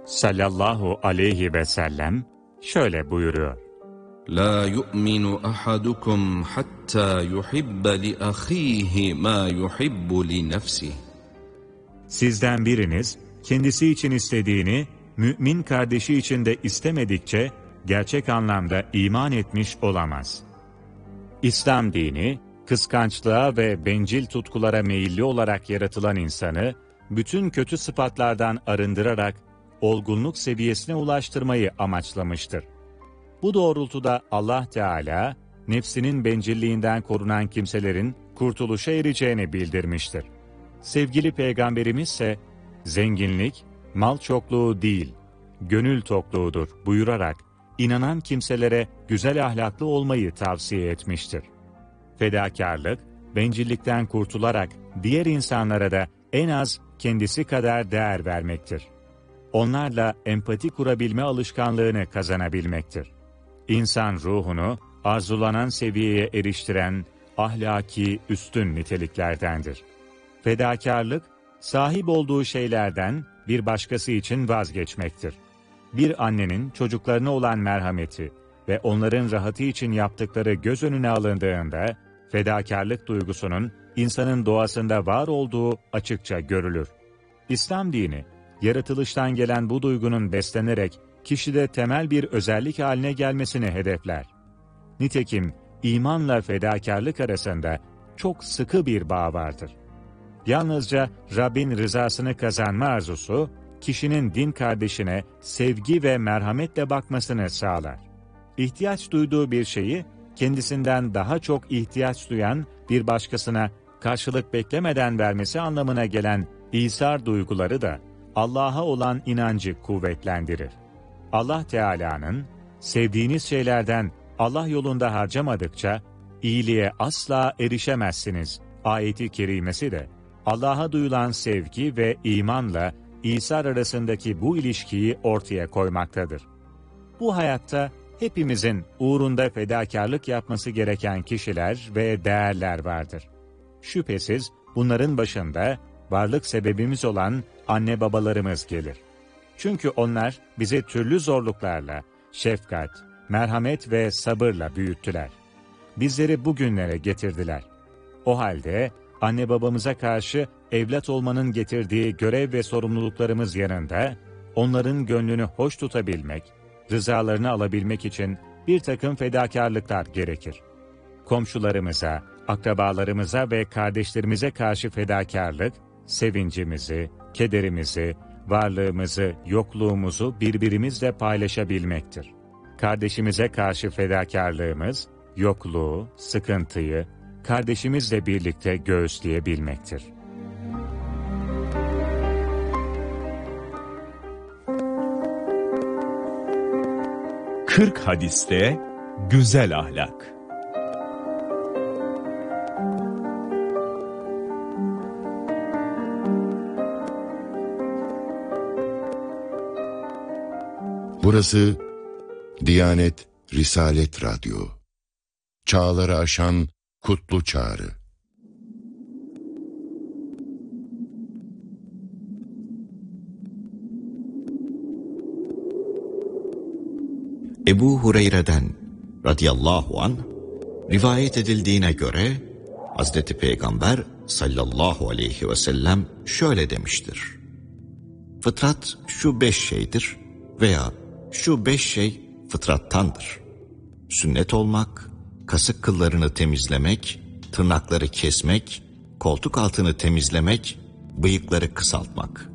sallallahu aleyhi ve sellem şöyle buyuruyor. La yu'minu ahadukum hatta yuhibbe li ahihi ma yuhibbu li nefsihi. Sizden biriniz kendisi için istediğini mümin kardeşi için de istemedikçe gerçek anlamda iman etmiş olamaz. İslam dini, kıskançlığa ve bencil tutkulara meyilli olarak yaratılan insanı bütün kötü sıfatlardan arındırarak olgunluk seviyesine ulaştırmayı amaçlamıştır. Bu doğrultuda Allah Teala, nefsinin bencilliğinden korunan kimselerin kurtuluşa ereceğini bildirmiştir. Sevgili Peygamberimiz ise, zenginlik, mal çokluğu değil, gönül tokluğudur buyurarak, inanan kimselere güzel ahlaklı olmayı tavsiye etmiştir. Fedakarlık, bencillikten kurtularak diğer insanlara da en az kendisi kadar değer vermektir. Onlarla empati kurabilme alışkanlığını kazanabilmektir. İnsan ruhunu arzulanan seviyeye eriştiren ahlaki üstün niteliklerdendir. Fedakarlık, sahip olduğu şeylerden bir başkası için vazgeçmektir. Bir annenin çocuklarına olan merhameti ve onların rahatı için yaptıkları göz önüne alındığında, fedakarlık duygusunun insanın doğasında var olduğu açıkça görülür. İslam dini, yaratılıştan gelen bu duygunun beslenerek kişide temel bir özellik haline gelmesini hedefler. Nitekim imanla fedakarlık arasında çok sıkı bir bağ vardır. Yalnızca Rabbin rızasını kazanma arzusu, kişinin din kardeşine sevgi ve merhametle bakmasını sağlar. İhtiyaç duyduğu bir şeyi, kendisinden daha çok ihtiyaç duyan bir başkasına karşılık beklemeden vermesi anlamına gelen İsar duyguları da Allah'a olan inancı kuvvetlendirir. Allah Teala'nın, sevdiğiniz şeylerden Allah yolunda harcamadıkça iyiliğe asla erişemezsiniz ayeti kerimesi de Allah'a duyulan sevgi ve imanla İsar arasındaki bu ilişkiyi ortaya koymaktadır. Bu hayatta hepimizin uğrunda fedakarlık yapması gereken kişiler ve değerler vardır. Şüphesiz bunların başında varlık sebebimiz olan anne babalarımız gelir. Çünkü onlar bizi türlü zorluklarla, şefkat, merhamet ve sabırla büyüttüler. Bizleri bugünlere getirdiler. O halde anne babamıza karşı evlat olmanın getirdiği görev ve sorumluluklarımız yanında, onların gönlünü hoş tutabilmek, rızalarını alabilmek için bir takım fedakarlıklar gerekir. Komşularımıza, akrabalarımıza ve kardeşlerimize karşı fedakarlık, sevincimizi, kederimizi, varlığımızı, yokluğumuzu birbirimizle paylaşabilmektir. Kardeşimize karşı fedakarlığımız, yokluğu, sıkıntıyı, kardeşimizle birlikte göğüsleyebilmektir. Kırk hadiste güzel ahlak. Burası Diyanet Risalet Radyo. Çağları aşan kutlu çağrı. Ebu Hureyre'den radıyallahu anh rivayet edildiğine göre Hazreti Peygamber sallallahu aleyhi ve sellem şöyle demiştir: Fıtrat şu 5 şeydir veya şu 5 şey fıtrattandır. Sünnet olmak, kasık kıllarını temizlemek, tırnakları kesmek, koltuk altını temizlemek, bıyıkları kısaltmak.